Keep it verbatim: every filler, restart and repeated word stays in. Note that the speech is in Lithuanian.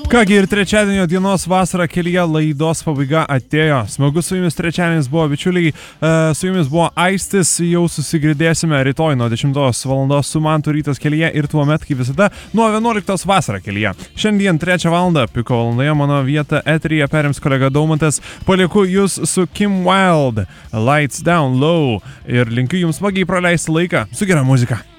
Kągi ir trečiadienio dienos vasara kelyje laidos pabaiga atėjo. Smagu su jumis trečiadienis buvo, bičiuliai. Su jumis buvo Aistis. Jau susigirdėsime rytoj nuo dešimtos valandos su Mantu rytas kelyje ir tuomet, kaip visada, nuo vienuoliktos vasara kelyje. Šiandien trečią valandą, piko valandoje, mano vietą eteryje perims kolega Daumantas. Palieku jūs su Kim Wilde, Lights Down Low ir linkiu jums smagiai praleisti laiką su gera muzika.